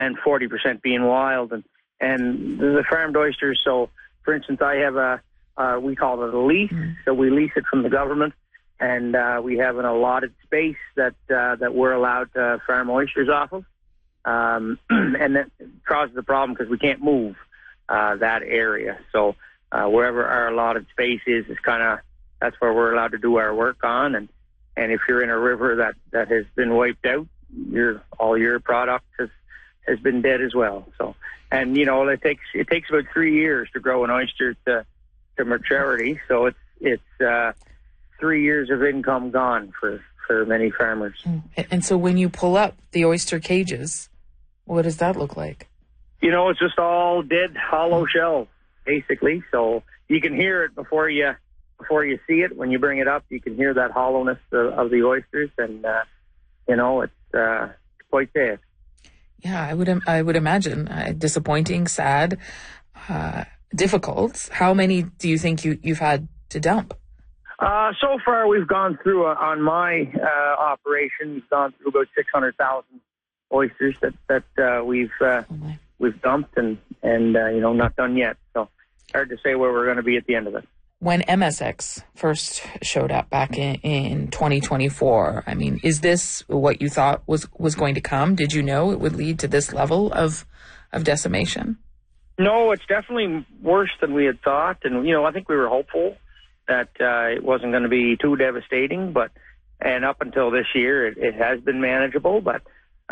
and 40% being wild. And the farmed oysters, so for instance, I have we call it a lease, so we lease it from the government, and we have an allotted space that we're allowed to farm oysters off of. And that causes a problem because we can't move that area. So wherever our allotted space is that's where we're allowed to do our work on. And if you're in a river that has been wiped out, all your product has been dead as well. So, and it takes about 3 years to grow an oyster to maturity. So it's 3 years of income gone for many farmers. And so when you pull up the oyster cages, what does that look like? It's just all dead, hollow shell, basically. So you can hear it before you see it. When you bring it up, you can hear that hollowness of the oysters, and it's quite sad. Yeah, I would imagine disappointing, sad, difficult. How many do you think you've had to dump? So far, we've gone through on my operation. We've gone through about 600,000 oysters that we've dumped, and not done yet. So hard to say where we're going to be at the end of it. When MSX first showed up back in 2024, I mean, is this what you thought was going to come? Did you know it would lead to this level of decimation? No, it's definitely worse than we had thought. And, I think we were hopeful that it wasn't going to be too devastating. And up until this year, it has been manageable. But,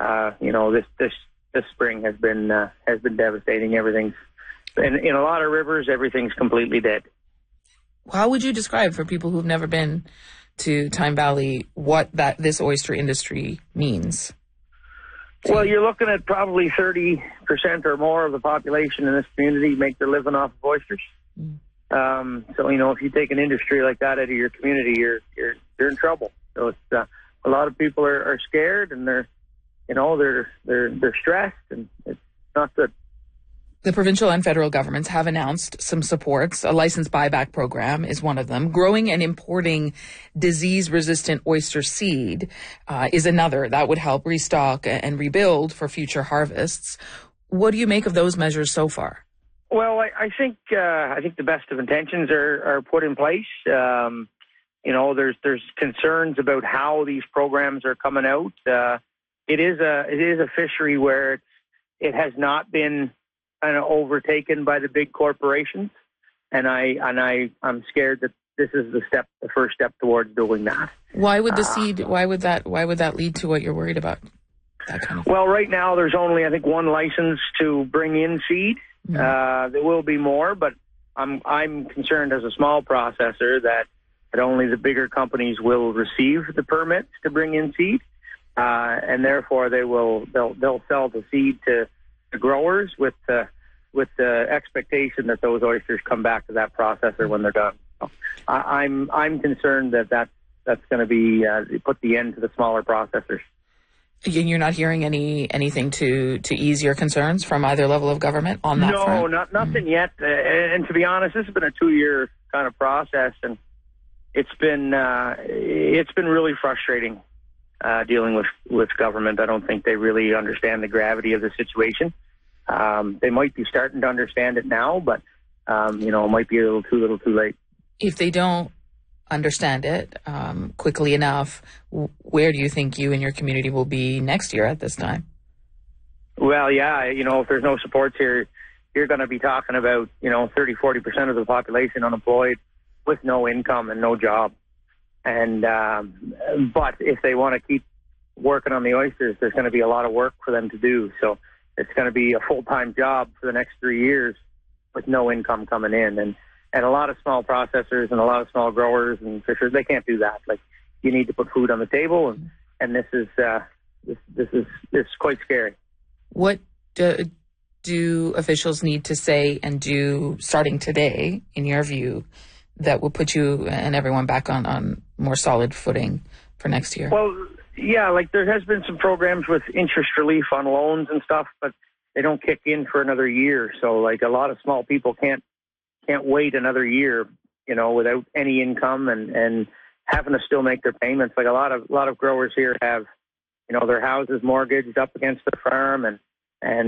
this spring has been devastating. Everything's, in a lot of rivers, everything's completely dead. How would you describe for people who've never been to Tyne Valley what this oyster industry means? Well, you're looking at probably 30% or more of the population in this community make their living off of oysters. So if you take an industry like that out of your community, you're in trouble. So it's a lot of people are scared, and they're stressed, and it's not good. The provincial and federal governments have announced some supports. A license buyback program is one of them. Growing and importing disease-resistant oyster seed is another that would help restock and rebuild for future harvests. What do you make of those measures so far? Well, I think the best of intentions are put in place. There's concerns about how these programs are coming out. It is a fishery where it has not been kind of overtaken by the big corporations, and I'm scared that this is the first step towards doing that. Why would the seed? Why would that lead to what you're worried about? That kind of well, right now there's only I think one license to bring in seed. There will be more, but I'm concerned as a small processor that only the bigger companies will receive the permits to bring in seed, and therefore they'll sell the seed to the growers with the expectation that those oysters come back to that processor when they're done. So I'm concerned that's going to be put the end to the smaller processors. You're not hearing anything to ease your concerns from either level of government on that front? No, nothing yet. And to be honest, this has been a 2-year kind of process, and it's been really frustrating dealing with government. I don't think they really understand the gravity of the situation. They might be starting to understand it now, but it might be a little too late. If they don't understand it quickly enough, where do you think you and your community will be next year at this time? Well, yeah, if there's no supports here, you're going to be talking about 30-40% of the population unemployed with no income and no job. And but if they want to keep working on the oysters, there's going to be a lot of work for them to do. So it's going to be a full-time job for the next 3 years with no income coming in. And a lot of small processors and a lot of small growers and fishers, they can't do that. Like, you need to put food on the table, and this is quite scary. What do officials need to say and do starting today, in your view, that will put you and everyone back on more solid footing for next year? Well, yeah, like there has been some programs with interest relief on loans and stuff, but they don't kick in for another year. So like a lot of small people can't wait another year, without any income and having to still make their payments. Like a lot of growers here have, their houses mortgaged up against the farm, and And